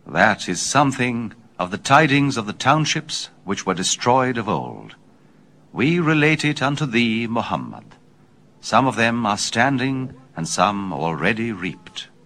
That is something of the tidings of the townships which were destroyed of old. We relate it unto thee, Muhammad. Some of them are standing, and some already reaped.